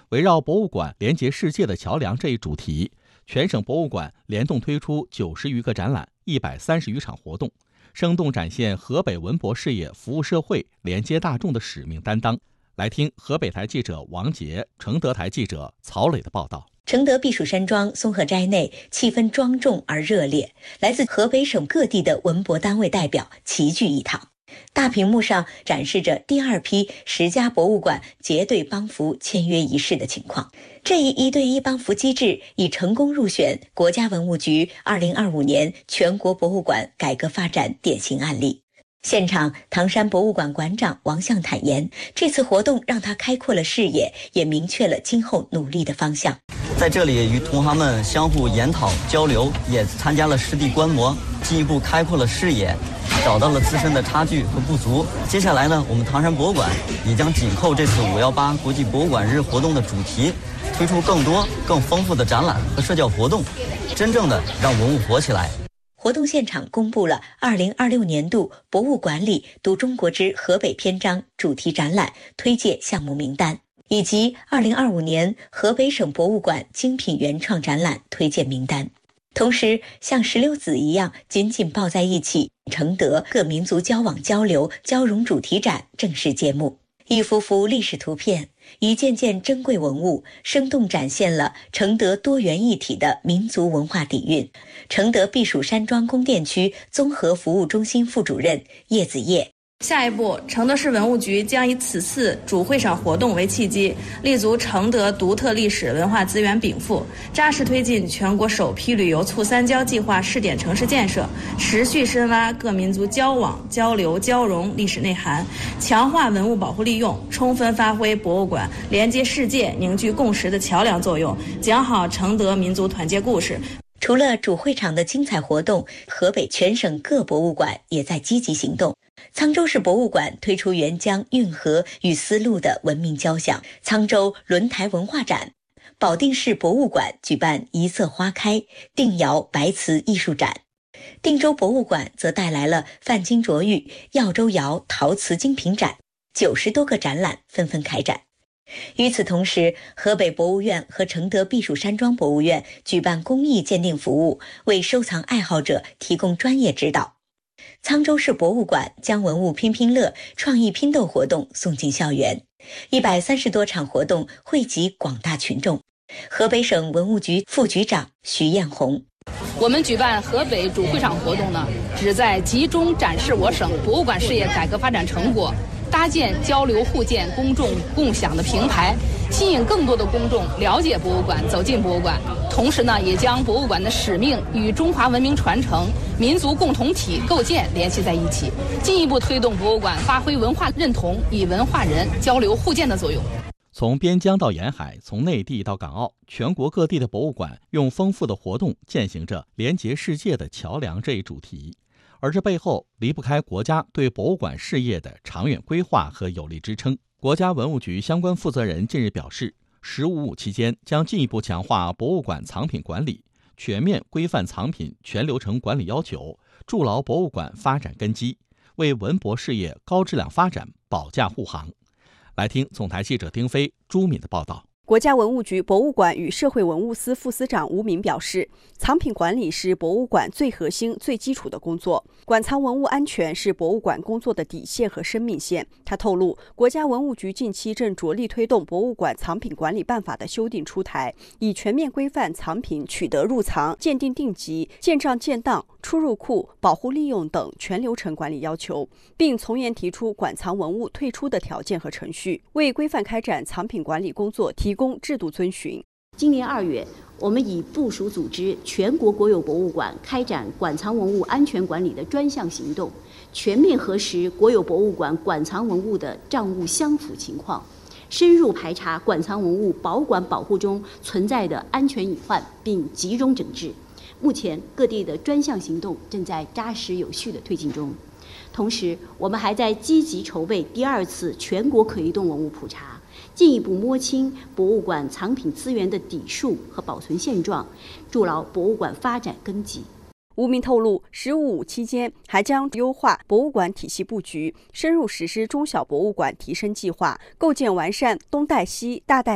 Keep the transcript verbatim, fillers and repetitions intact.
围绕博物馆连接世界的桥梁这一主题，全省博物馆联动推出九十余个展览、一百三十余场活动，生动展现河北文博事业服务社会、连接大众的使命担当。来听河北台记者王杰、承德台记者曹磊的报道。 承德避暑山庄松鹤斋内气氛庄重而热烈，来自河北省各地的文博单位代表齐聚一堂。大屏幕上展示着第二批十家博物馆结对帮扶签约仪式的情况。这一一对一帮扶机制已成功入选国家文物局二零二五年全国博物馆改革发展典型案例。现场，唐山博物馆馆长王向坦言，这次活动让他开阔了视野，也明确了今后努力的方向。 在这里与同行们相互研讨交流，也参加了实地观摩，进一步开阔了视野，找到了自身的差距和不足。接下来呢，我们唐山博物馆也将紧扣这次五一八国际博物馆日活动的主题，推出更多更丰富的展览和社交活动，真正的让文物活起来。 活动现场公布了二零二六年度博物馆里读中国之河北篇章主题展览推介项目名单，以及二零二五年河北省博物馆精品原创展览推荐名单。同时，像石榴籽一样紧紧抱在一起，承德各民族交往交流交融主题展正式揭幕。一幅幅历史图片，一件件珍贵文物，生动展现了承德多元一体的民族文化底蕴。承德避暑山庄宫殿区综合服务中心副主任叶子叶。 下一步，承德市文物局将以此次主会场活动为契机，立足承德独特历史文化资源禀赋，扎实推进全国首批旅游促三交计划试点城市建设，持续深挖各民族交往、交流、交融历史内涵，强化文物保护利用，充分发挥博物馆连接世界、凝聚共识的桥梁作用，讲好承德民族团结故事。 除了主会场的精彩活动，河北全省各博物馆也在积极行动。沧州市博物馆推出沅江运河与丝路的文明交响沧州轮台文化展，保定市博物馆举办一色花开定窑白瓷艺术展，定州博物馆则带来了范金琢玉耀州窑陶瓷精品展，九十多个展览纷纷开展。与此同时，河北博物院和承德避暑山庄博物院举办公益鉴定服务，为收藏爱好者提供专业指导。沧州市博物馆将文物拼拼乐创意拼斗活动送进校园，一百三十多场活动惠及广大群众。河北省文物局副局长徐艳红， 我们举办河北主会场活动呢，旨在集中展示我省博物馆事业改革发展成果，搭建交流互鉴、公众共享的平台，吸引更多的公众了解博物馆、走进博物馆。同时呢，也将博物馆的使命与中华文明传承、民族共同体构建联系在一起，进一步推动博物馆发挥文化认同与文化人交流互鉴的作用。 从边疆到沿海，从内地到港澳，全国各地的博物馆用丰富的活动践行着连结世界的桥梁这一主题。而这背后离不开国家对博物馆事业的长远规划和有力支撑。国家文物局相关负责人近日表示，十五五期间将进一步强化博物馆藏品管理，全面规范藏品全流程管理要求，筑牢博物馆发展根基，为文博事业高质量发展保驾护航。来听总台记者丁飞、朱敏的报道。 国家文物局博物馆与社会文物司副司长吴敏表示，藏品管理是博物馆最核心、最基础的工作，馆藏文物安全是博物馆工作的底线和生命线。他透露，国家文物局近期正着力推动博物馆藏品管理办法的修订出台，以全面规范藏品取得入藏、鉴定定级、建账建档、出入库、保护利用等全流程管理要求，并从严提出馆藏文物退出的条件和程序，为规范开展藏品管理工作提供制度遵循。 今年二月，我们已部署组织全国国有博物馆开展馆藏文物安全管理的专项行动，全面核实国有博物馆馆藏文物的账务相符情况，深入排查馆藏文物保管保护中存在的安全隐患，并集中整治。目前，各地的专项行动正在扎实有序地推进中。同时，我们还在积极筹备第二次全国可移动文物普查，进一步摸清博物馆藏品资源的底数和保存现状，筑牢博物馆发展根基。 吴明透露，十五五期间还将优化博物馆体系布局，深入实施中小博物馆提升计划，构建完善东带西、大带